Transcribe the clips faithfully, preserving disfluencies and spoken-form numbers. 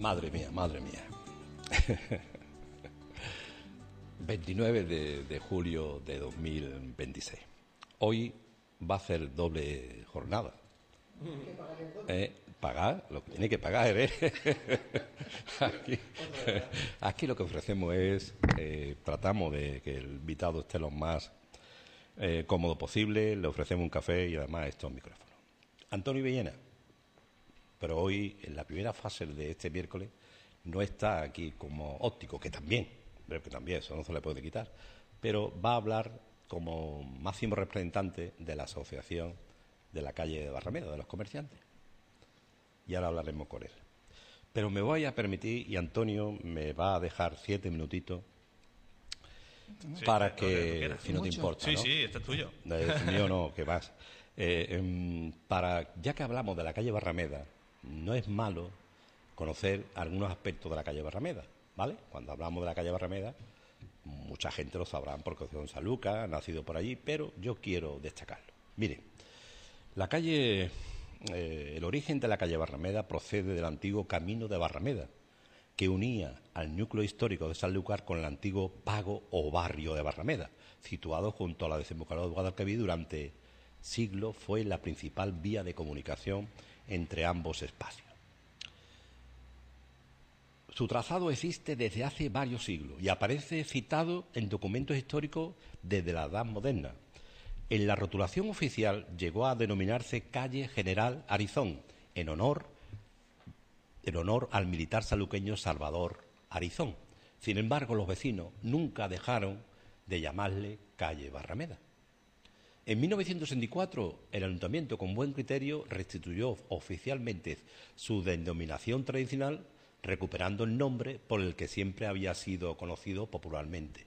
Madre mía, madre mía. veintinueve de, de julio de dos mil veintiséis. Hoy va a ser doble jornada. Eh, pagar, lo que tiene que pagar, ¿eh? Aquí, aquí lo que ofrecemos es, eh, tratamos de que el invitado esté lo más eh, cómodo posible, le ofrecemos un café y además estos micrófonos. Antonio Villena, pero hoy, en la primera fase de este miércoles, no está aquí como óptico, que también, pero que también, eso no se le puede quitar, pero va a hablar como máximo representante de la asociación de la calle de Barrameda, de los comerciantes. Y ahora hablaremos con él. Pero me voy a permitir, y Antonio me va a dejar siete minutitos sí, para que, que si no te importa, sí, ¿no? sí, este es tuyo. El mío no, que más. Eh, eh, para, ya que hablamos de la calle Barrameda, no es malo conocer algunos aspectos de la calle Barrameda, ¿vale? Cuando hablamos de la calle Barrameda, mucha gente lo sabrá porque es de San Lucas, ha nacido por allí, pero yo quiero destacarlo. Miren, la calle, eh, el origen de la calle Barrameda procede del antiguo camino de Barrameda, que unía al núcleo histórico de Sanlúcar con el antiguo pago o barrio de Barrameda, situado junto a la desembocadura de Guadalquivir. Durante siglos fue la principal vía de comunicación entre ambos espacios. Su trazado existe desde hace varios siglos y aparece citado en documentos históricos desde la Edad Moderna. En la rotulación oficial llegó a denominarse Calle General Arizón, en honor, en honor al militar saluqueño Salvador Arizón. Sin embargo, los vecinos nunca dejaron de llamarle Calle Barrameda. En mil novecientos sesenta y cuatro, el ayuntamiento, con buen criterio, restituyó oficialmente su denominación tradicional, recuperando el nombre por el que siempre había sido conocido popularmente.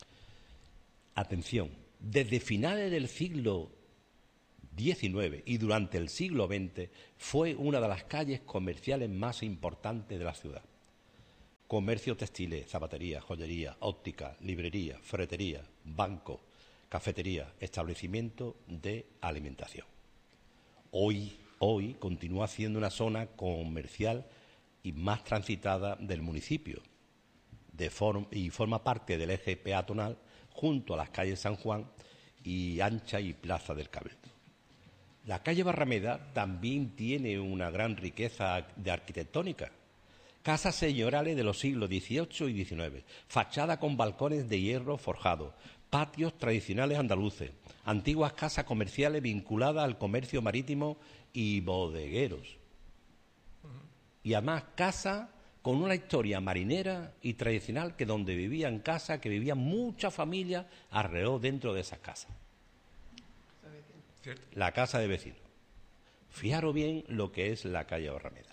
Atención, desde finales del siglo diecinueve y durante el siglo veinte fue una de las calles comerciales más importantes de la ciudad. Comercio textiles, zapatería, joyería, óptica, librería, ferretería, banco, cafetería, establecimiento de alimentación. Hoy, hoy continúa siendo una zona comercial y más transitada del municipio de form y forma parte del eje peatonal junto a las calles San Juan y Ancha y Plaza del Cabildo. La calle Barrameda también tiene una gran riqueza de arquitectónica. Casas señoriales de los siglos dieciocho y diecinueve, fachada con balcones de hierro forjado, patios tradicionales andaluces, antiguas casas comerciales vinculadas al comercio marítimo y bodegueros. Y además casas con una historia marinera y tradicional, que donde vivían casas, que vivían muchas familias alrededor dentro de esas casas. ¿Cierto? La casa de vecinos. Fijaros bien lo que es la calle Barrameda.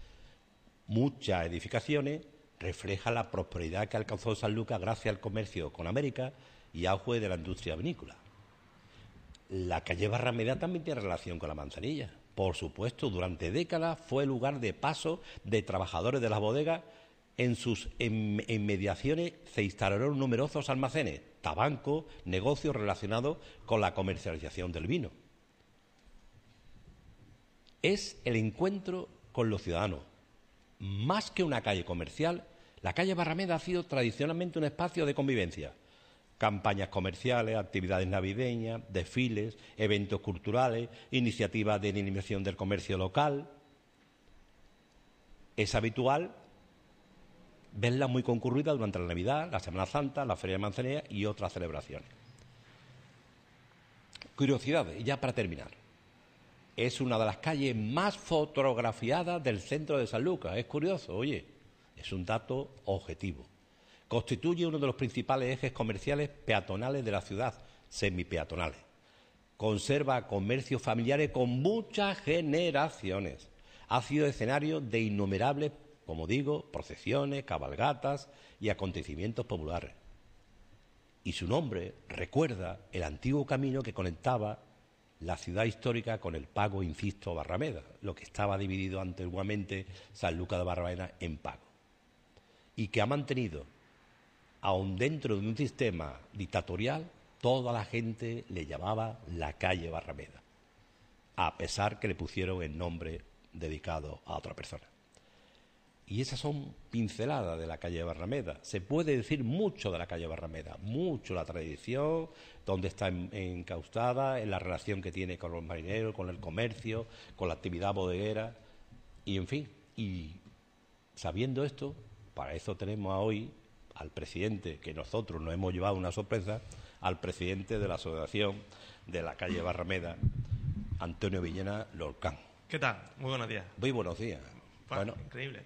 Muchas edificaciones reflejan la prosperidad que alcanzó San Lucas gracias al comercio con América y auge de la industria vinícola. La calle Barrameda también tiene relación con la Manzanilla. Por supuesto, durante décadas fue lugar de paso de trabajadores de las bodegas. En sus inmediaciones se instalaron numerosos almacenes, tabancos, negocios relacionados con la comercialización del vino. Es el encuentro con los ciudadanos. Más que una calle comercial, la calle Barrameda ha sido tradicionalmente un espacio de convivencia. Campañas comerciales, actividades navideñas, desfiles, eventos culturales, iniciativas de dinamización del comercio local. Es habitual verla muy concurrida durante la Navidad, la Semana Santa, la Feria de Manzanilla y otras celebraciones. Curiosidades, ya para terminar. Es una de las calles más fotografiadas del centro de San Lucas. Es curioso, oye, es un dato objetivo. Constituye uno de los principales ejes comerciales peatonales de la ciudad, semipeatonales. Conserva comercios familiares con muchas generaciones. Ha sido escenario de innumerables, como digo, procesiones, cabalgatas y acontecimientos populares. Y su nombre recuerda el antiguo camino que conectaba la ciudad histórica con el pago, insisto, Barrameda, lo que estaba dividido antiguamente San Lucas de Barrameda en pago. Y que ha mantenido, aun dentro de un sistema dictatorial, toda la gente le llamaba la calle Barrameda, a pesar que le pusieron el nombre dedicado a otra persona. Y esas son pinceladas de la calle Barrameda. Se puede decir mucho de la calle Barrameda, mucho la tradición, dónde está encaustada, en la relación que tiene con los marineros, con el comercio, con la actividad bodeguera, y en fin. Y sabiendo esto, para eso tenemos a hoy al presidente, que nosotros nos hemos llevado una sorpresa, al presidente de la Asociación de la calle Barrameda, Antonio Villena Lorcán. ¿Qué tal? Muy buenos días. Muy buenos días. Bueno, bueno. Increíble.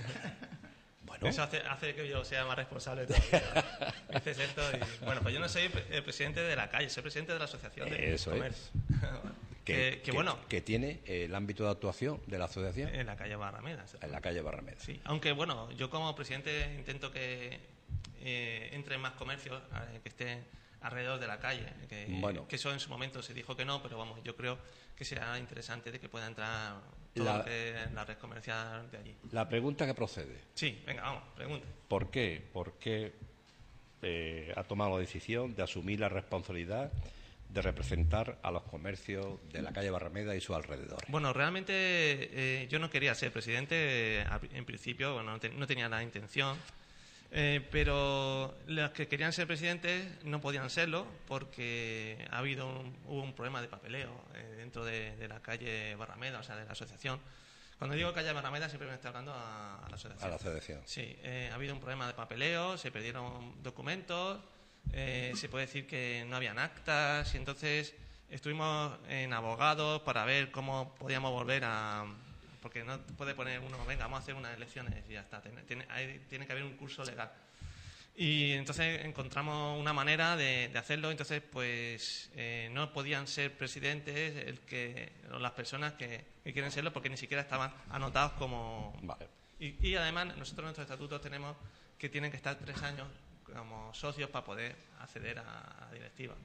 Bueno. Eso hace, hace que yo sea más responsable todavía. Dices esto y, bueno, pues yo no soy el presidente de la calle, soy presidente de la Asociación de Eso Comercio. Es. que, que, que, bueno, que tiene el ámbito de actuación de la asociación en la calle Barrameda. En la calle Barrameda. Sí, aunque bueno, yo como presidente intento que eh, entren más comercios eh, que estén alrededor de la calle, que, bueno. que eso en su momento se dijo que no, pero vamos, yo creo que será interesante de que pueda entrar todo la, lo que es la red comercial de allí. La pregunta que procede. Sí, venga, vamos, pregunta. ¿Por qué? ¿Por qué eh, ha tomado la decisión de asumir la responsabilidad de representar a los comercios de la calle Barrameda y sus alrededores? Bueno, realmente eh, yo no quería ser presidente, eh, en principio, bueno, no, te, no tenía la intención. Eh, pero los que querían ser presidentes no podían serlo porque ha habido un, hubo un problema de papeleo eh, dentro de, de la calle Barrameda, o sea, de la asociación. Cuando digo calle Barrameda siempre me estoy hablando a, a la asociación. A la asociación. Sí, eh, ha habido un problema de papeleo, se perdieron documentos, eh, se puede decir que no habían actas y entonces estuvimos en abogados para ver cómo podíamos volver a... Porque no puede poner uno, venga, vamos a hacer unas elecciones y ya está. Tiene, tiene, hay, tiene que haber un curso legal. Y entonces encontramos una manera de, de hacerlo. Entonces, pues eh, no podían ser presidentes el que, o las personas que, que quieren serlo porque ni siquiera estaban anotados como... Vale. Y, y además, nosotros en nuestros estatutos tenemos que tienen que estar tres años como socios para poder acceder a, a directiva.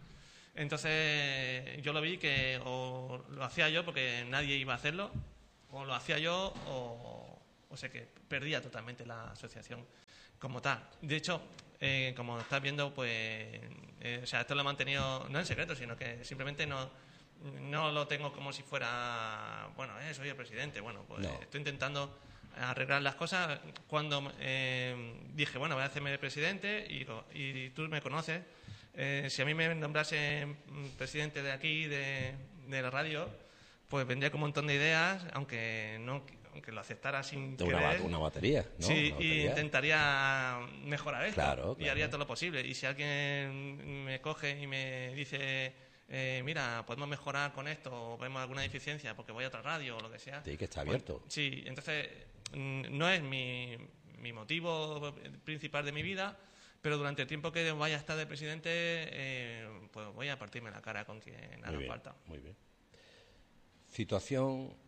Entonces, yo lo vi que o lo hacía yo porque nadie iba a hacerlo, o lo hacía yo o, o sea que perdía totalmente la asociación como tal. De hecho, eh, como estás viendo, pues eh, o sea, esto lo he mantenido no en secreto, sino que simplemente no, no lo tengo como si fuera, bueno, eh, soy el presidente. Bueno, pues no. Estoy intentando arreglar las cosas. Cuando eh, dije, bueno, voy a hacerme presidente y, y tú me conoces, eh, si a mí me nombrase presidente de aquí, de, de la radio, pues vendría con un montón de ideas, aunque no aunque lo aceptara sin de una, querer. Una batería, ¿no? Sí, una batería. Y intentaría mejorar esto. Claro, claro. Y haría todo lo posible. Y si alguien me coge y me dice, eh, mira, podemos mejorar con esto, o vemos alguna deficiencia porque voy a otra radio o lo que sea. Sí, que está abierto. Pues, sí, entonces no es mi, mi motivo principal de mi vida, pero durante el tiempo que vaya a estar de presidente, eh, pues voy a partirme la cara con quien haga falta. Muy bien. Situación,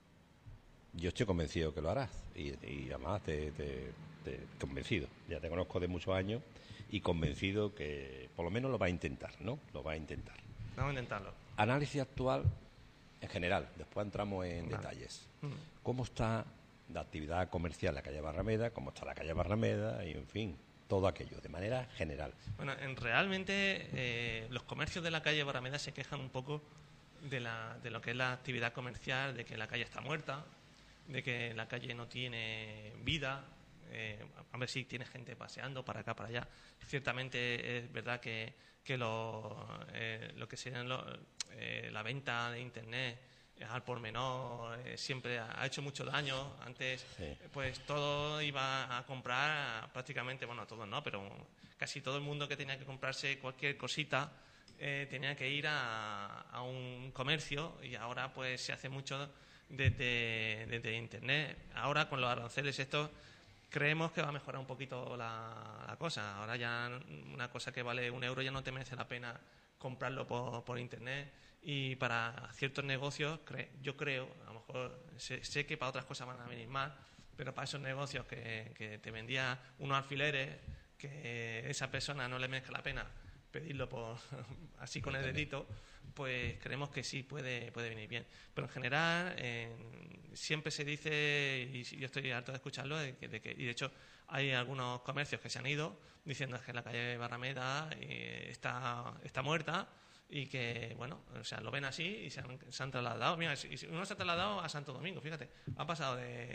yo estoy convencido que lo harás y, y además te, te, te convencido, ya te conozco de muchos años y convencido que por lo menos lo va a intentar, ¿no? Lo va a intentar. Vamos a intentarlo. Análisis actual en general, después entramos en vale. detalles. Mm. ¿Cómo está la actividad comercial en la calle Barrameda? ¿Cómo está la calle Barrameda? Y en fin, todo aquello, de manera general. Bueno, en, realmente eh, los comercios de la calle Barrameda se quejan un poco De, la, de lo que es la actividad comercial, de que la calle está muerta, de que la calle no tiene vida, eh, a ver si tiene gente paseando para acá, para allá. Ciertamente es verdad que, que lo, eh, lo que sería lo, eh, la venta de Internet al por menor eh, siempre ha, ha hecho mucho daño. Antes sí. pues todo iba a comprar prácticamente, bueno, todos no, pero casi todo el mundo que tenía que comprarse cualquier cosita Eh, tenía que ir a, a un comercio y ahora pues se hace mucho desde, desde Internet. Ahora con los aranceles estos creemos que va a mejorar un poquito la, la cosa. Ahora ya una cosa que vale un euro ya no te merece la pena comprarlo por, por Internet y para ciertos negocios cre, yo creo, a lo mejor sé, sé que para otras cosas van a venir más, pero para esos negocios que, que te vendía unos alfileres que esa persona no le merezca la pena pedirlo por así con el dedito, pues creemos que sí puede puede venir bien. Pero en general eh, siempre se dice, y yo estoy harto de escucharlo, de que, de que, y de hecho hay algunos comercios que se han ido diciendo que la calle Barrameda eh, está está muerta y que, bueno, o sea, lo ven así y se han, se han trasladado. Mira, si uno se ha trasladado a Santo Domingo, fíjate, ha pasado de,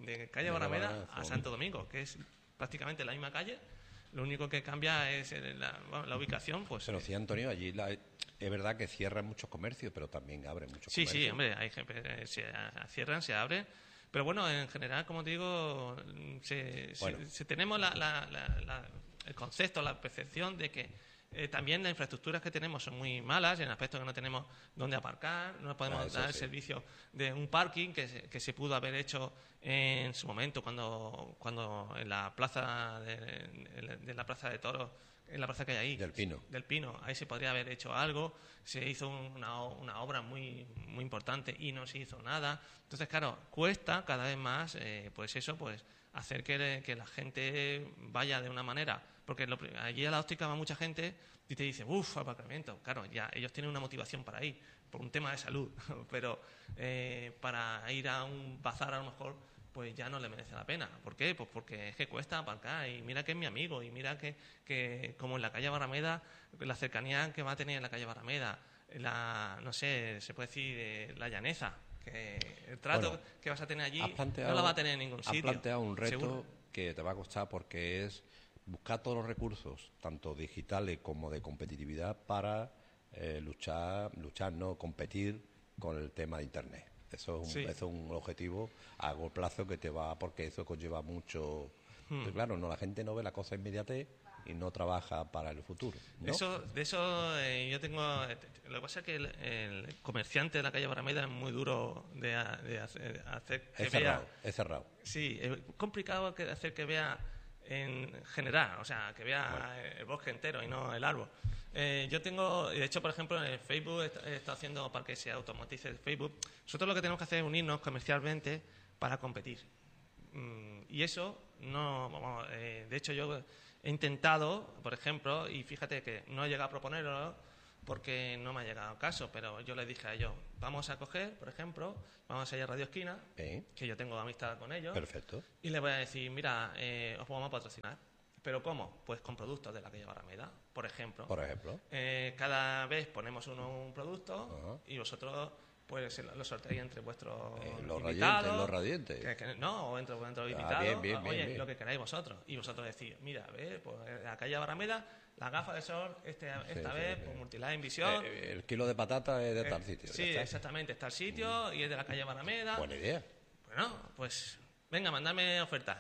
de calle De Barrameda Barrameda, a Santo Domingo, que es prácticamente la misma calle. Lo único que cambia es la, bueno, la ubicación. Pues, Pero sí, Antonio, allí la, es verdad que cierran muchos comercios, pero también abren muchos sí, comercios. sí, hombre, hay gente, se cierran, se abren. Pero bueno, en general, como te digo, se, Bueno. se, se tenemos la, la, la, la, el concepto, la percepción de que eh, también las infraestructuras que tenemos son muy malas, en el aspecto que no tenemos dónde aparcar, no podemos Ah, eso dar el sí. servicio de un parking que se, que se pudo haber hecho en su momento cuando, cuando en la plaza de, de la plaza de Toros, en la plaza que hay ahí, Del Pino. del Pino, ahí se podría haber hecho algo, se hizo una, una obra muy muy importante y no se hizo nada. Entonces, claro, cuesta cada vez más, eh, pues eso, pues hacer que, que la gente vaya de una manera, porque lo, allí a la óptica va mucha gente y te dice, uff, aparcamiento. Claro, ya ellos tienen una motivación para ir, por un tema de salud, pero eh, para ir a un bazar a lo mejor pues ya no le merece la pena. ¿Por qué? Pues porque es que cuesta aparcar y mira que es mi amigo y mira que, que como en la calle Barrameda, la cercanía que va a tener en la calle Barrameda, la, no sé, se puede decir eh, la llaneza, que el trato Bueno, que vas a tener allí has planteado- no la va a tener en ningún has sitio. planteado un reto seguro. que te va a costar porque es buscar todos los recursos, tanto digitales como de competitividad, para eh, luchar, luchar, no competir con el tema de Internet. Eso es, un, Sí. eso es un objetivo a largo plazo que te va, porque eso conlleva mucho. Hmm. Pero claro, no, la gente no ve la cosa inmediatez y no trabaja para el futuro, ¿no? Eso, de eso eh, yo tengo. Lo que pasa es que el, el comerciante de la calle Barrameda es muy duro de, a- de hacer, de hacer que es vea. cerrado, es cerrado. Sí, es complicado que hacer que vea en general, o sea, que vea Bueno. el bosque entero y no el árbol. Eh, yo tengo, de hecho, por ejemplo, en el Facebook he estado haciendo para que se automatice el Facebook. Nosotros lo que tenemos que hacer es unirnos comercialmente para competir. Mm, y eso no, vamos, eh, de hecho yo he intentado, por ejemplo, y fíjate que no he llegado a proponerlo porque no me ha llegado caso, pero yo les dije a ellos, vamos a coger, por ejemplo, vamos a ir a Radio Esquina, ¿Eh? que yo tengo amistad con ellos, Perfecto. y les voy a decir, mira, eh, os vamos a patrocinar. ¿Pero cómo? Pues con productos de la calle Barrameda, por ejemplo. Por ejemplo. Eh, cada vez ponemos uno un producto Ajá. y vosotros pues se lo lo sorteáis entre vuestros Eh, los invitados. radiantes, los radiantes. Que- que- no, o entre, entre los Ah, invitados. bien, bien, Oye, bien, bien. lo que queráis vosotros. Y vosotros decís, mira, a ver, pues en la calle Barrameda, la gafa de sol, este, esta sí, vez, sí. pues Multiline Visión. Eh, el kilo de patata es de tal Eh, sitio. Sí, ya está. exactamente, está el sitio y es de la calle Barrameda. Buena idea. Bueno, pues venga, mandadme ofertas.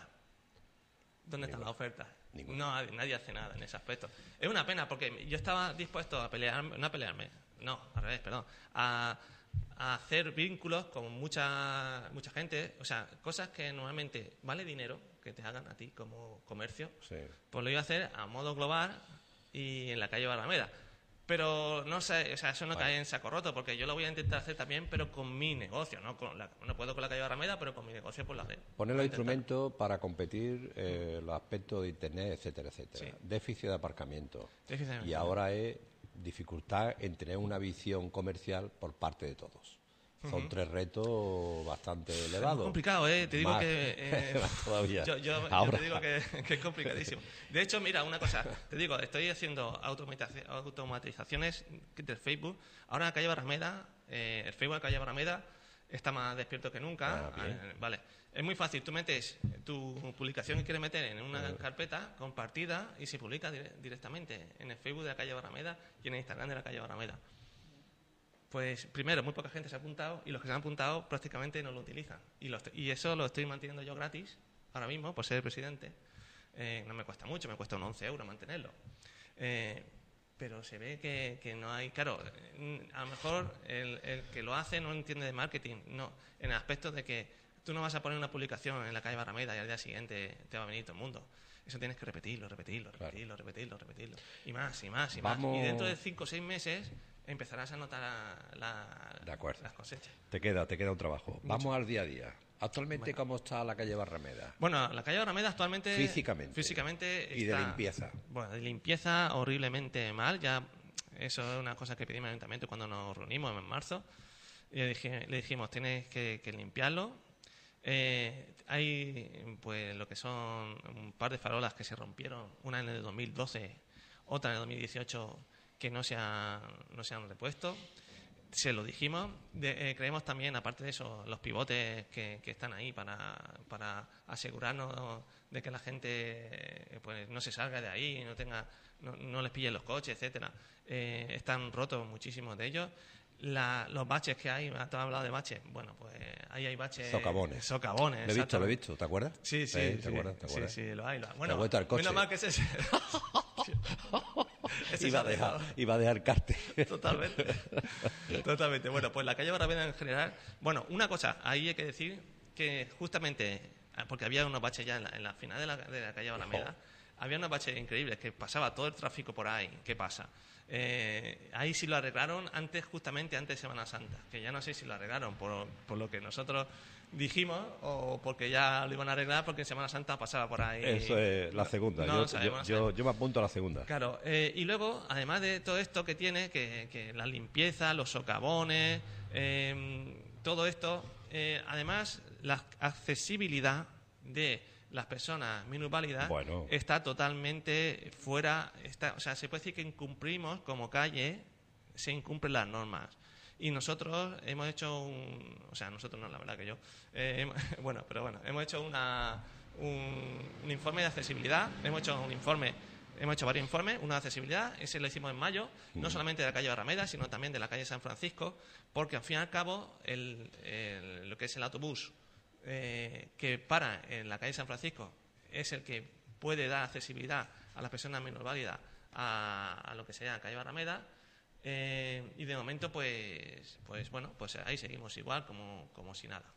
¿Dónde están Ninguna. las ofertas? Ninguna. No, nadie, nadie hace nada en ese aspecto. Es una pena porque yo estaba dispuesto a pelearme, no a pelearme, no, al revés, perdón, a, a hacer vínculos con mucha mucha gente, o sea, cosas que normalmente vale dinero que te hagan a ti como comercio, Sí. pues lo iba a hacer a modo global y en la calle Barrameda. Pero no sé, o sea, eso no Vale. cae en saco roto, porque yo lo voy a intentar hacer también, pero con mi negocio, no con la, no puedo con la calle Barrameda, pero con mi negocio pues lo haré. Poner Voy a los intentar. instrumentos para competir, eh, los aspectos de Internet, etcétera, etcétera. Sí. Déficit de aparcamiento. Déficit de Y aparcamiento. ahora es dificultad en tener una visión comercial por parte de todos. Son tres retos bastante Es elevados. muy complicado, ¿eh? Te digo Más- que... eh, más todavía. Yo, yo- yo Ahora. te digo que, que es complicadísimo. De hecho, mira, una cosa. Te digo, estoy haciendo automatiza- automatizaciones del Facebook. Ahora en la calle Barrameda, eh, el Facebook de la calle Barrameda está más despierto que nunca. Ah, bien. Eh, vale. Es muy fácil. Tú metes tu publicación que quieres meter en una carpeta compartida y se publica dire- directamente en el Facebook de la calle Barrameda y en el Instagram de la calle Barrameda. Pues primero, muy poca gente se ha apuntado y los que se han apuntado prácticamente no lo utilizan. Y, lo estoy- y eso lo estoy manteniendo yo gratis ahora mismo por ser el presidente. Eh, no me cuesta mucho, me cuesta unos once euros mantenerlo. Eh, pero se ve que, que no hay... Claro, eh, a lo mejor el, el que lo hace no entiende de marketing, no, en el aspecto de que tú no vas a poner una publicación en la calle Barrameda y al día siguiente te va a venir todo el mundo. Eso tienes que repetirlo, repetirlo, Claro. repetirlo, repetirlo, repetirlo. Y más, y más, y Vamos- más. Y dentro de cinco o seis meses empezarás a notar la- la- De acuerdo. las cosechas. Te queda, te queda un trabajo. Vamos al día a día. Actualmente, ¿cómo está la calle Barrameda? Bueno, la calle Barrameda actualmente... Físicamente. Físicamente Y de está- limpieza. Bueno, de limpieza horriblemente mal. Ya eso es una cosa que pedimos al ayuntamiento cuando nos reunimos en marzo. Y le, dije- le dijimos, tienes que, que limpiarlo. Eh, hay pues lo que son un par de farolas que se rompieron, una en el dos mil doce, otra en el dos mil dieciocho que no se han, no se han repuesto. se lo dijimos. De, eh, creemos también, aparte de eso, los pivotes que, que están ahí para, para asegurarnos de que la gente eh, pues no se salga de ahí, no tenga, no, no les pillen los coches, etcétera. Eh, están rotos muchísimos de ellos. La, los baches que hay, te has hablado de baches. Bueno, pues ahí hay baches. Socavones. Socavones. Lo he visto, lo he visto, ¿te acuerdas? Sí, sí. ¿Eh? sí, ¿Te acuerdas? ¿Te acuerdas? Sí, sí, lo hay. Lo hay. Bueno, te Bueno, al coche. menos mal que ese es. Ese iba, a se ha dejar, dejado. iba a dejar carte. Totalmente. Totalmente. Bueno, pues la calle Barrameda en general. Bueno, una cosa, ahí hay que decir que justamente, porque había unos baches ya en la, en la final de la, de la calle Barrameda, oh. había unos baches increíbles que pasaba todo el tráfico por ahí. ¿Qué pasa? Eh, ahí sí lo arreglaron antes, justamente antes de Semana Santa, que ya no sé si lo arreglaron por, por lo que nosotros dijimos o porque ya lo iban a arreglar porque en Semana Santa pasaba por ahí. Eso es la segunda. No, yo, no sabemos, yo, no yo, yo me apunto a la segunda. Claro, eh, y luego, además de todo esto que tiene, que, que la limpieza, los socavones, eh, todo esto, eh, además la accesibilidad de las personas minusválidas bueno. está totalmente fuera, está, o sea, se puede decir que incumplimos como calle, se incumplen las normas. Y nosotros hemos hecho un... O sea, nosotros no, la verdad que yo. Eh, bueno, pero bueno, hemos hecho una, un, un informe de accesibilidad, hemos hecho un informe, hemos hecho varios informes, uno de accesibilidad, ese lo hicimos en mayo, mm. no solamente de la calle Barrameda, sino también de la calle San Francisco, porque al fin y al cabo, el, el, lo que es el autobús eh, que para en la calle San Francisco es el que puede dar accesibilidad a las personas minusválidas a, a lo que sería la calle Barrameda. Eh, y de momento pues pues bueno pues ahí seguimos igual como, como si nada.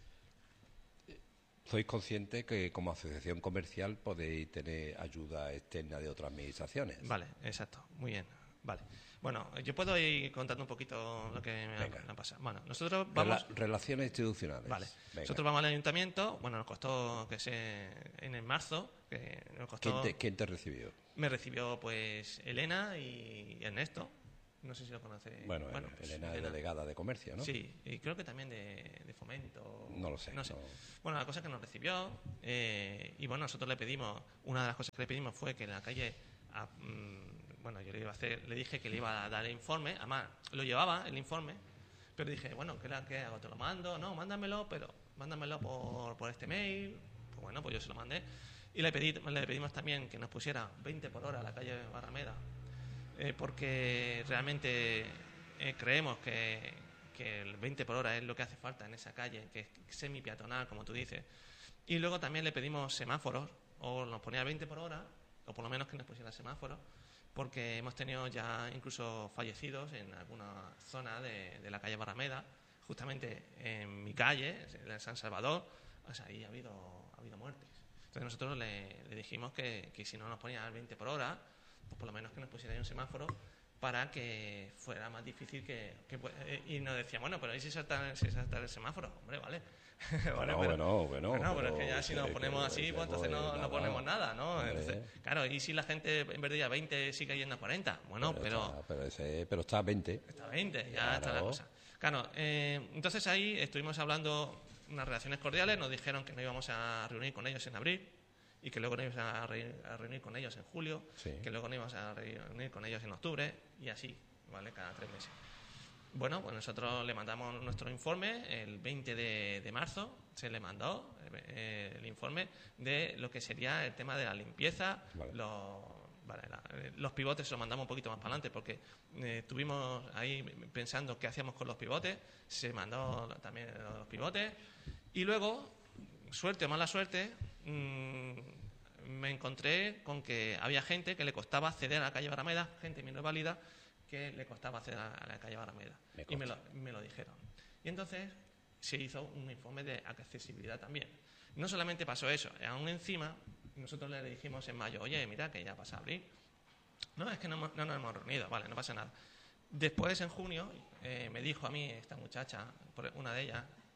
¿Sois conscientes que como asociación comercial podéis tener ayuda externa de otras administraciones? Vale, exacto, muy bien, vale. Bueno, yo puedo ir contando un poquito lo que me ha, me ha pasado. Bueno, nosotros vamos... Rela- relaciones institucionales. Vale, Venga. nosotros vamos al ayuntamiento, bueno, nos costó que se en el marzo, que nos costó... ¿Quién te, quién te recibió? Me recibió pues Elena y Ernesto. No sé si lo conoce. Bueno, bueno pues, Elena es delegada de comercio, ¿no? Sí, y creo que también de, de fomento. No lo sé. No sé. No. Bueno, la cosa es que nos recibió eh, y bueno, nosotros le pedimos, una de las cosas que le pedimos fue que en la calle, a, mmm, bueno, yo le iba a hacer, le dije que le iba a dar el informe, además lo llevaba el informe, pero dije, bueno, ¿qué, qué hago? ¿Te lo mando? No, mándamelo, pero mándamelo por, por este mail. Pues bueno, pues yo se lo mandé. Y le, pedí, le pedimos también que nos pusiera veinte por hora a la calle Barrameda. Eh, porque realmente eh, creemos que, que el veinte por hora es lo que hace falta en esa calle, que es semi-peatonal, como tú dices. Y luego también le pedimos semáforos, o nos ponía veinte por hora, o por lo menos que nos pusiera semáforos, porque hemos tenido ya incluso fallecidos en alguna zona de, de la calle Barrameda, justamente en mi calle, en San Salvador, o sea, ahí ha habido, ha habido muertes. Entonces nosotros le, le dijimos que, que si no nos ponía el veinte por hora, pues por lo menos que nos pusiera ahí un semáforo para que fuera más difícil que... que y nos decía, bueno, pero ahí si salta, si salta el semáforo, hombre, vale. Bueno, vale, pero, bueno, bueno. bueno, pero es que ya pero si nos que- ponemos que- así, que pues entonces no, pues no ponemos nada, ¿no? Hombre. Entonces, claro, y si la gente en vez de ir a veinte sigue yendo a cuarenta, bueno, pero... Está, pero, ese- pero está a veinte. Está a veinte, ya Claro. está la cosa. Claro, eh, entonces ahí estuvimos hablando unas relaciones cordiales, nos dijeron que no íbamos a reunir con ellos en abril y que luego nos íbamos a, re- a reunir con ellos en julio, Sí. que luego nos íbamos a reunir con ellos en octubre y así, ¿vale? Cada tres meses. Bueno, pues nosotros le mandamos nuestro informe el veinte de, de marzo, se le mandó eh, el informe de lo que sería el tema de la limpieza, Vale. los, vale, la- eh, los pivotes se los mandamos un poquito más para adelante porque eh, estuvimos ahí pensando qué hacíamos con los pivotes, se mandó también los pivotes y luego, suerte o mala suerte, mmm, me encontré con que había gente que le costaba acceder a la calle Barrameda, gente minusválida, que le costaba acceder a la calle Barrameda. Me y me lo, consta. me lo dijeron. Y entonces se hizo un informe de accesibilidad también. No solamente pasó eso, aún encima, nosotros le dijimos en mayo, oye, mira que ya pasa abril. No, es que no, hemos- no nos hemos reunido, vale, no pasa nada. Después, en junio, eh, me dijo a mí esta muchacha, por- una de ellas,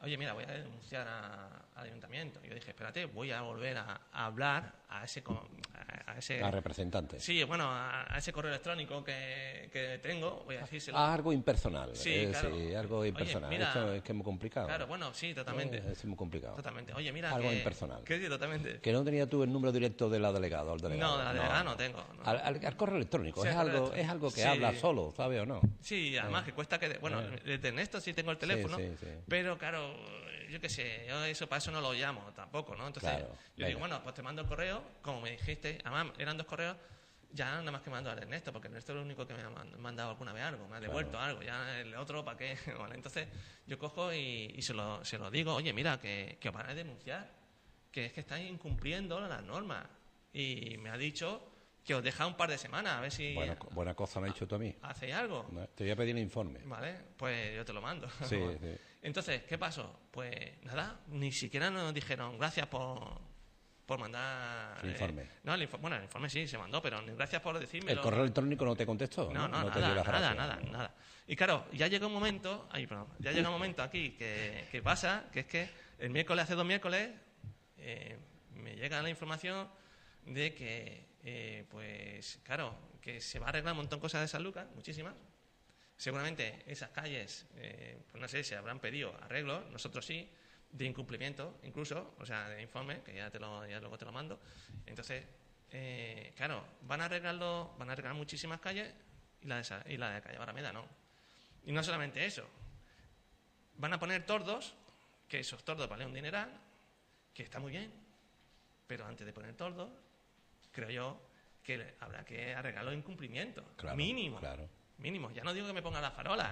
oye, mira, voy a denunciar a- al ayuntamiento. Y yo dije, espérate, voy a volver a, a hablar a ese... co- A, a ese A representantes. Sí, bueno, a, a ese correo electrónico que, que tengo, voy a decírselo. Ah, algo impersonal. Sí, eh, claro. sí, algo Oye, impersonal. mira, Esto es que es muy complicado. Claro, bueno, sí, totalmente. Eh, es muy complicado. Totalmente. Oye, mira Algo que... impersonal. Que sí, totalmente. Que no tenía tú el número directo de la delegada o el delegado. No, de la delegada no tengo. no. Al, al- al correo electrónico. Sí, es, al correo algo, electrónico. es algo que Sí. habla solo, ¿sabe o no? Sí, además que cuesta que... Bueno, Eh. el de Ernesto sí tengo el teléfono, sí, sí. pero claro, yo qué sé, yo eso para eso no lo llamo tampoco, ¿no? Entonces, Claro, yo venga. digo, bueno, pues te mando el correo, como me dijiste, además eran dos correos, ya nada más que mando al Ernesto, porque Ernesto es el único que me ha man- mandado alguna vez algo, me ha devuelto algo, ya el otro, ¿para qué? Vale, entonces yo cojo y, y se, lo, se lo digo, oye, mira, que, que os van a denunciar, que es que estáis incumpliendo las normas. Y me ha dicho que os deja un par de semanas, a ver si Buena, co- buena cosa me has dicho tú a mí. hacéis algo. No, te voy a pedir el informe. Vale, pues yo te lo mando. Sí, sí. Entonces, ¿qué pasó? Pues nada, ni siquiera nos dijeron gracias por, por mandar... El informe. eh, no, el info- bueno, el informe sí se mandó, pero ni gracias por decirme. ¿El correo electrónico no te contestó? No, no, te nada, dio las nada, gracias. nada, nada. Y claro, ya llega un momento, ay, perdón, ya llega un momento aquí que, que pasa, que es que el miércoles, hace dos miércoles, eh, me llega la información de que, eh, pues, claro, que se va a arreglar un montón de cosas de San Lucas, muchísimas. Seguramente esas calles, eh, pues no sé, se habrán pedido arreglos, nosotros sí, de incumplimiento, incluso, o sea, de informe, que ya te lo, ya luego te lo mando. Entonces, eh, claro, van a arreglarlo, van a arreglar muchísimas calles y la de, Sa- y la de calle Barameda no. Y no solamente eso, van a poner tordos, que esos tordos valen un dineral, que está muy bien, pero antes de poner tordos, creo yo que le- habrá que arreglar los incumplimientos, Claro, mínimo, claro. mínimo. Ya no digo que me ponga las farolas,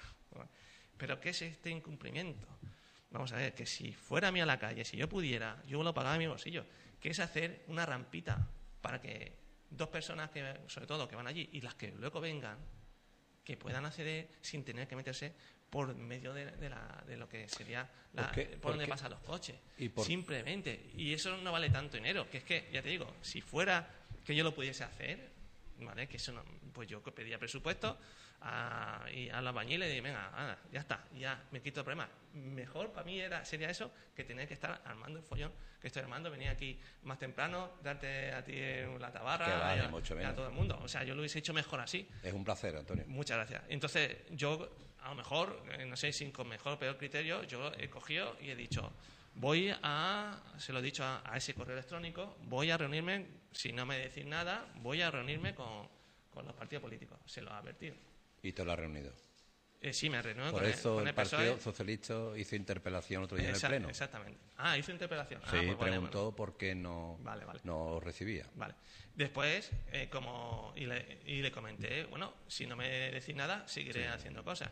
pero ¿qué es este incumplimiento? Vamos a ver, que si fuera a mí a la calle, si yo pudiera, yo lo pagaba de mi bolsillo, que es hacer una rampita para que dos personas, que sobre todo, que van allí y las que luego vengan, que puedan acceder sin tener que meterse por medio de, de la- de lo que sería la- ¿Por qué? por ¿Por donde qué? pasan los coches. ¿Y por- Simplemente. Y eso no vale tanto dinero. Que es que, ya te digo, si fuera que yo lo pudiese hacer, ¿vale? Que eso no, pues yo pedía presupuesto a, y a los albañiles y dije, venga, anda, ya está, ya me quito el problema. Mejor para mí era, sería eso que tener que estar armando el follón que estoy armando, venir aquí más temprano, darte a ti la tabarra Que va, y ni a, mucho y a menos. todo el mundo. O sea, yo lo hubiese hecho mejor así. Es un placer, Antonio. Muchas gracias. Entonces, yo, a lo mejor, eh, no sé si con mejor o peor criterio, yo he cogido y he dicho, voy a, se lo he dicho a, a ese correo electrónico, voy a reunirme, si no me decís nada, voy a reunirme con, con los partidos políticos. Se lo ha advertido. Y te lo has reunido. Eh, sí, me reúno Por con, eso el, con el el P S O E. Partido Socialista hizo interpelación otro día en el Exa- Pleno. Exactamente. Ah, hizo interpelación. Ah, Sí, pues vale, preguntó bueno. por qué no, Vale, vale. no recibía. Vale. Después, eh, como y le, y le comenté, bueno, si no me decís nada, seguiré haciendo cosas.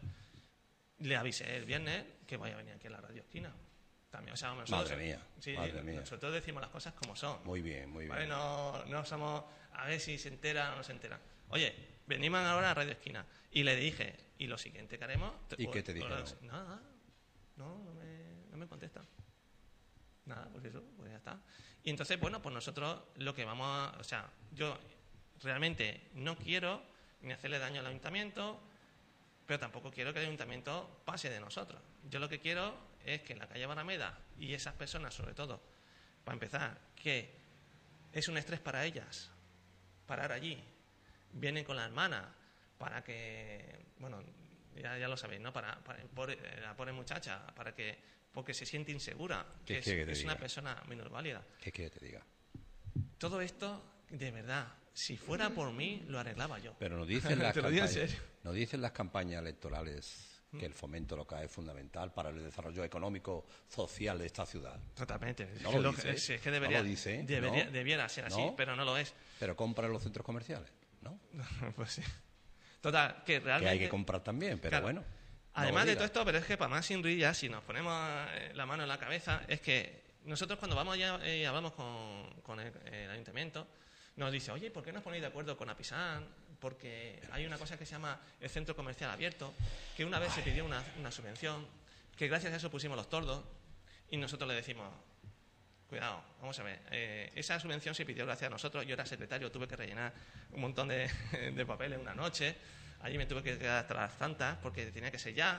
Le avisé el viernes que voy a venir aquí a la Radio Esquina. También, o sea, nosotros, Madre mía, sí, madre mía. nosotros decimos las cosas como son. Muy bien, muy bien. ¿Vale? No, no somos a ver si se entera o no se entera. Oye, venimos ahora a Radio Esquina. Y le dije, y lo siguiente que haremos... ¿Y o- qué te o- dijeron? Nada, no, no me, no me contestan. Nada, pues eso, pues ya está. Y entonces, bueno, pues nosotros lo que vamos a... O sea, yo realmente no quiero ni hacerle daño al ayuntamiento, pero tampoco quiero que el ayuntamiento pase de nosotros. Yo lo que quiero es que en la calle Barameda y esas personas, sobre todo, para empezar, que es un estrés para ellas parar allí, vienen con la hermana para que, bueno, ya, ya lo sabéis, ¿no? Para, para el pobre- la pobre muchacha, para que, porque se siente insegura, ¿Qué que es, quiere que te es una diga? persona minusválida. ¿Qué quieres que te diga? Todo esto, de verdad, si fuera por mí, lo arreglaba yo. Pero nos dicen las Te lo digo en campañas, serio. nos dicen las campañas electorales que el fomento local es fundamental para el desarrollo económico social de esta ciudad. Totalmente. No es, que lo lo- dice. es- es que No debería, lo dice, debería- ¿no? debiera ser así, ¿No? pero no lo es. Pero compra en los centros comerciales, ¿no? Pues sí. Total, que Que realmente... hay que comprar también, pero Claro. bueno. no Además lo de diga. todo esto, pero es que para más sin ya, si nos ponemos eh, la mano en la cabeza, es que nosotros cuando vamos ya y hablamos con, con el, el ayuntamiento, nos dice, oye, ¿por qué no os ponéis de acuerdo con Apisán? Porque hay una cosa que se llama el centro comercial abierto, que una vez se pidió una, una subvención, que gracias a eso pusimos los tordos, y nosotros le decimos, cuidado, vamos a ver, eh, esa subvención se pidió gracias a nosotros, yo era secretario, tuve que rellenar un montón de, de papeles una noche, allí me tuve que quedar hasta las tantas porque tenía que ser ya,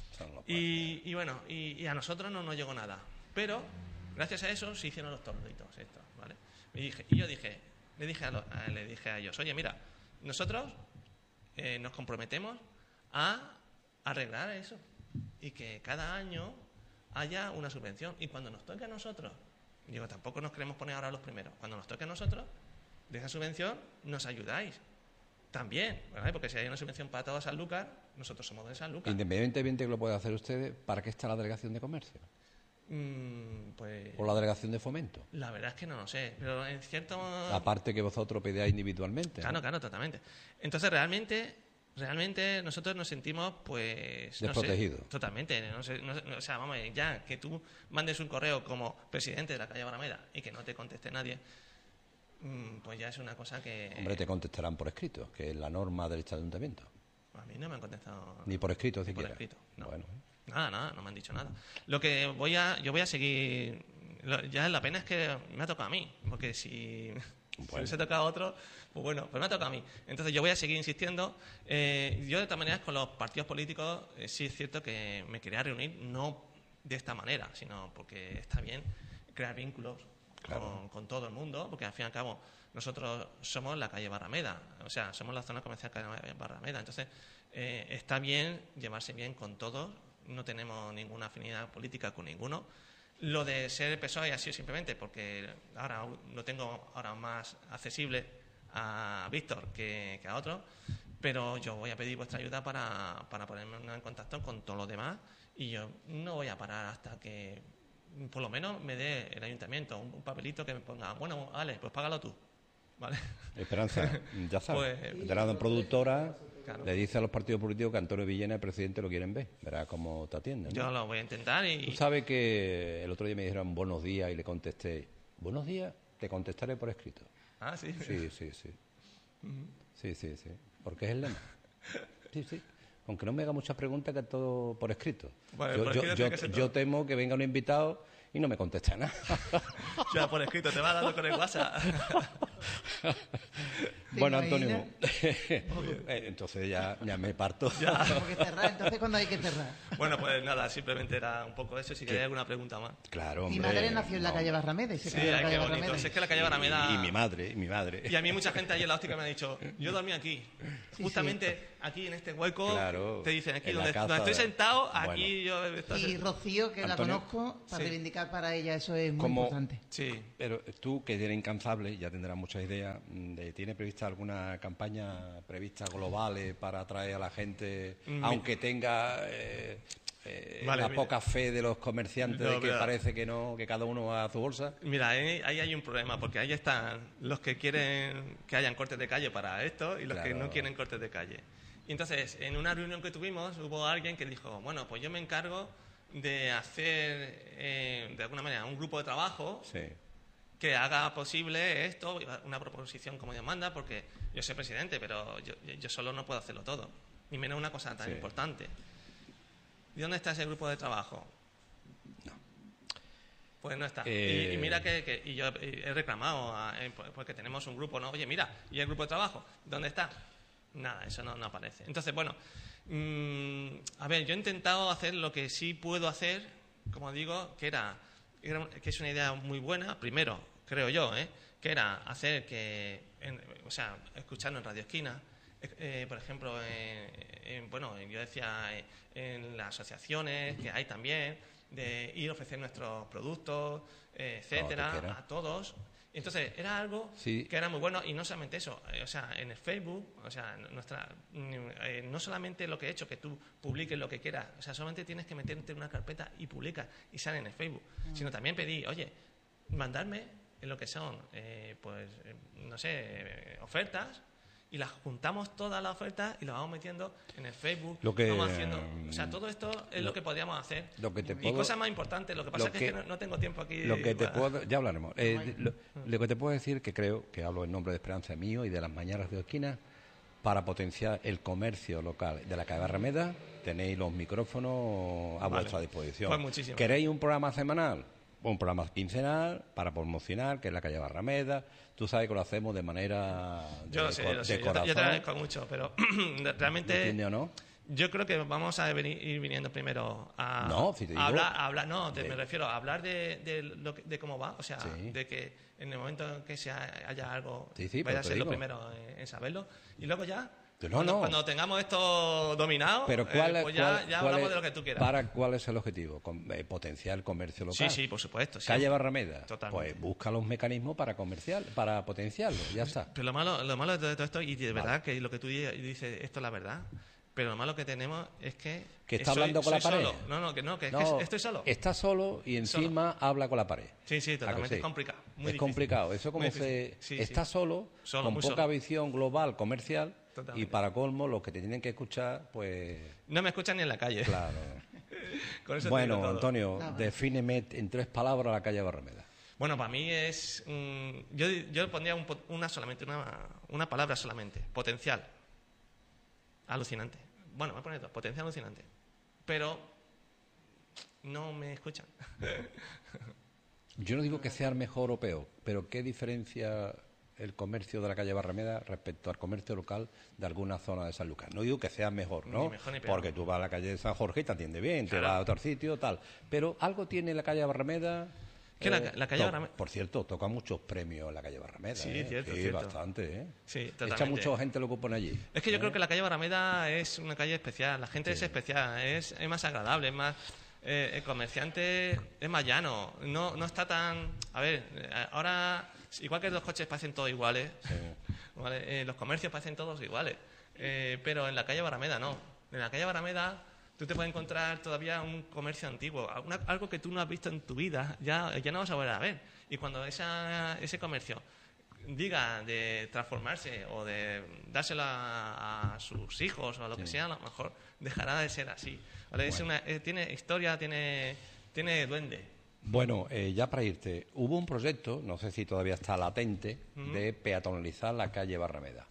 Son los Y, y bueno, y, y a nosotros no nos llegó nada. Pero, gracias a eso, se hicieron los tornitos estos, ¿vale? Y, dije, y yo dije, le dije a, lo, a, le dije a ellos, oye, mira, nosotros eh, nos comprometemos a arreglar eso. Y que cada año haya una subvención. Y cuando nos toque a nosotros, digo, tampoco nos queremos poner ahora los primeros. Cuando nos toque a nosotros, de esa subvención, nos ayudáis. También, ¿verdad? Porque si hay una subvención para todos Sanlúcar, nosotros somos de Sanlúcar. Independientemente de que lo puedan hacer ustedes, ¿para qué está la delegación de comercio? Mm, pues... ¿O la delegación de fomento? La verdad es que no lo sé, pero en cierto... Aparte que vosotros pedáis individualmente. Claro, ¿no? claro, totalmente. Entonces, realmente, realmente nosotros nos sentimos, pues... Desprotegidos. No sé, totalmente. No sé, no sé, o sea, vamos, ya que tú mandes un correo como presidente de la calle Barameda y que no te conteste nadie, pues ya es una cosa que... Hombre, te contestarán por escrito, que es la norma del ayuntamiento. A mí no me han contestado... Ni por escrito, Ni siquiera. por escrito, no. Bueno. Nada, nada, no me han dicho nada. Lo que voy a... Yo voy a seguir... lo- Ya la pena es que me ha tocado a mí, porque si... Si Bueno. hubiese tocado a otro, pues bueno, pues me ha tocado a mí. Entonces yo voy a seguir insistiendo. Eh, yo de todas maneras con los partidos políticos eh, sí es cierto que me quería reunir, no de esta manera, sino porque está bien crear vínculos Claro. con, con todo el mundo, porque al fin y al cabo nosotros somos la calle Barrameda, o sea, somos la zona comercial calle Barrameda. Entonces eh, está bien llevarse bien con todos, no tenemos ninguna afinidad política con ninguno. Lo de ser P S O E ha sido simplemente porque ahora lo tengo ahora más accesible a Víctor que, que a otros, pero yo voy a pedir vuestra ayuda para, para ponerme en contacto con todos los demás y yo no voy a parar hasta que por lo menos me dé el ayuntamiento un, un papelito que me ponga, bueno, vale, pues págalo tú, ¿vale? Esperanza, ya sabes, Pues- de la productora Claro. le dice a los partidos políticos que Antonio Villena, el presidente, lo quieren ver. Verás cómo te atienden, ¿no? Yo lo voy a intentar y... Tú sabes que el otro día me dijeron buenos días y le contesté, buenos días, te contestaré por escrito. Ah, sí. Sí, sí, sí. Sí, sí, sí. Porque es el lema. Sí, sí. Aunque no me haga muchas preguntas, que todo por escrito. Bueno, yo, por yo, escrito yo, tiene que ser yo todo. temo que venga un invitado y no me conteste nada. Ya por escrito, te va dando con el WhatsApp. Bueno, ¿Te Antonio, imaginas? eh, entonces ya, ya me parto. Ya. Como que cerrar, entonces cuando hay que cerrar. Bueno, pues nada, simplemente era un poco eso. Si queréis alguna pregunta más. Claro, Mi hombre. madre nació en la no. calle Barrameda y se Sí, crió en la ay, calle qué bonito. Barrameda. Si es que la calle Barameda... Y, y mi madre, y mi madre. Y a mí mucha gente ahí en la óptica me ha dicho, yo dormí aquí. Justamente aquí en este hueco, Claro, te dicen, aquí en la donde, casa donde estoy de- sentado, Bueno. aquí yo... estoy- Y Rocío, que la Antonio. conozco, para Sí. reivindicar para ella eso es muy Como- importante. Sí. Pero tú, que eres incansable, ya tendrás muchas ideas. mm, de- ¿Tiene prevista alguna campaña prevista global para atraer a la gente, Mm, aunque tenga eh, eh, Vale, la mira. poca fe de los comerciantes No, de que mira. parece que no, que cada uno va a su bolsa? Mira, ahí, ahí hay un problema, porque ahí están los que quieren que hayan cortes de calle para esto y los que Claro. no quieren cortes de calle. Y entonces, en una reunión que tuvimos, hubo alguien que dijo, bueno, pues yo me encargo de hacer, eh, de alguna manera, un grupo de trabajo Sí. que haga posible esto, una proposición como demanda, porque yo soy presidente, pero yo, yo solo no puedo hacerlo todo, ni menos una cosa tan Sí. importante. ¿Y dónde está ese grupo de trabajo? Pues no está. Eh, Y, y mira que, que- y yo he reclamado, a- eh, porque tenemos un grupo, ¿no? Oye, mira, ¿y el grupo de trabajo? ¿Dónde está? Nada, eso no, no aparece. Entonces, bueno, mm, a ver, yo he intentado hacer lo que sí puedo hacer, como digo, que era, era un- que es una idea muy buena, primero, creo yo, ¿eh? que era hacer que, en- o sea, escucharnos en Radio Esquina, eh, eh, por ejemplo, en, en- bueno, yo decía, eh, en las asociaciones que hay también, de ir a ofrecer nuestros productos, eh, etcétera, quieras. a todos. Entonces, era algo Sí. que era muy bueno y no solamente eso, eh, o sea, en el Facebook, o sea, nuestra, mm, eh, no solamente lo que he hecho, que tú publiques lo que quieras, o sea, solamente tienes que meterte en una carpeta y publicas y sale en el Facebook, sino también pedí, oye, mandarme en lo que son, eh, pues, eh, no sé, eh, ofertas y las juntamos todas las ofertas y las vamos metiendo en el Facebook, Lo que, vamos haciendo, o sea, mm, todo esto es lo- lo, que podríamos hacer lo que te y puedo- cosas más importantes, lo que pasa lo es que, que- es que no, no tengo tiempo aquí. Lo que te para- puedo, ya hablaremos. Eh, lo, lo que te puedo decir, que creo que hablo en nombre de Esperanza mío y de las mañanas de Esquina, para potenciar el comercio local de la calle Barrameda, tenéis los micrófonos a Vale. vuestra disposición. Pues muchísimas. ¿Queréis un programa semanal? Un programa quincenal para promocionar, que es la calle Barrameda. Tú sabes que lo hacemos de manera de, Yo lo sé, cor- lo de sé. Yo te, corazón. yo te agradezco mucho, pero ¿Me realmente entiendes o no? Yo creo que vamos a venir, ir viniendo primero a, No, si te digo, a hablar, a hablar, no, te, de- me refiero a hablar de, de, lo que- de cómo va, o sea, Sí. de que en el momento en que se ha- haya algo, Sí, sí, vaya pero a te ser lo digo. primero en, en saberlo, y luego ya, No, cuando, no. cuando tengamos esto dominado, Pero eh, ¿cuál, es- pues ya, cuál- ya cuál hablamos es- de lo que tú quieras. Para, ¿cuál es el objetivo? Con- eh, potenciar el comercio Sí, local. sí, por supuesto. sí. Calle Barrameda. Totalmente. Pues busca los mecanismos para comercial, para potenciarlo, ya está. Pero lo malo, lo malo de todo esto, y de verdad que lo que tú di- dices, esto es la verdad, pero lo malo que tenemos es que... Que está soy- hablando con la soy pared. solo. No, no, que no, que, es No, que estoy solo. Está solo y encima habla con la pared. Sí, sí, ¿A que totalmente. sí? Es complicado. Muy es difícil. complicado. Eso como Muy se difícil. Sí, sí. está solo, Solo, con muy poca solo. visión global, comercial, Totalmente. y para colmo, los que te tienen que escuchar, pues No me escuchan ni en la calle. claro. Con eso te Bueno, digo todo. Antonio, Nada. defíneme en tres palabras la calle Barrameda. Bueno, para mí es... mm, yo, yo le pondría un po- una solamente, una, una palabra solamente. Potencial. Alucinante. Bueno, me voy a poner dos. Potencial alucinante. Pero no me escuchan. Yo no digo que sea mejor o peor, pero ¿qué diferencia el comercio de la calle Barrameda respecto al comercio local de alguna zona de San Lucas? No digo que sea mejor, ¿no? Ni mejor ni peor. Porque tú vas a la calle de San Jorge y te atiende bien, te Claro. vas a otro sitio, tal. Pero algo tiene la calle Barrameda. Que la- la calle to- Barrameda- Por cierto, toca muchos premios en la calle Barrameda. Sí, ¿eh? cierto, Sí, cierto. bastante, ¿eh? Sí, Echa totalmente. mucha gente lo que pone allí. Es que yo ¿eh? creo que la calle Barrameda es una calle especial. La gente es especial, es, es más agradable, es más... eh, el comerciante es más llano. No, no está tan... A ver, eh, ahora... Igual que los coches parecen todos iguales, ¿vale? Eh, los comercios parecen todos iguales. Eh, pero en la calle Barrameda no. En la calle Barrameda tú te puedes encontrar todavía un comercio antiguo, alguna- algo que tú no has visto en tu vida, ya, ya no vas a volver a ver. Y cuando esa, ese comercio diga de transformarse o de dárselo a, a sus hijos o a lo que sea, a lo mejor dejará de ser así. ¿Vale? Es una, eh, tiene historia, tiene, tiene duende. Bueno, eh, ya para irte, hubo un proyecto, no sé si todavía está latente, de peatonalizar la calle Barrameda.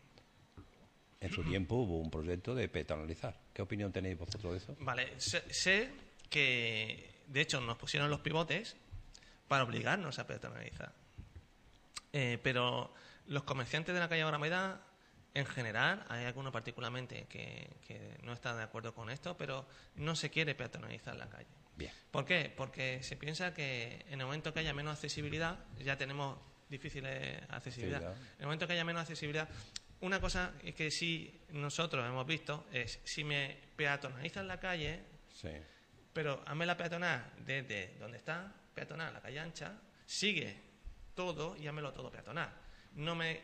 En su tiempo hubo un proyecto de peatonalizar. ¿Qué opinión tenéis vosotros de eso? Vale, sé, sé que de hecho nos pusieron los pivotes para obligarnos a peatonalizar. Eh, pero los comerciantes de la calle Barrameda, en general, hay algunos particularmente que, que no están de acuerdo con esto, pero no se quiere peatonalizar la calle. Bien. ¿Por qué? Porque se piensa que en el momento que haya menos accesibilidad, ya tenemos difícil accesibilidad. Sí, ya. En el momento que haya menos accesibilidad, una cosa es que sí nosotros hemos visto es si me peatonalizan la calle, Sí. pero hazme la peatonal desde donde está, peatonal, la calle ancha, sigue todo y házmelo todo peatonal. No me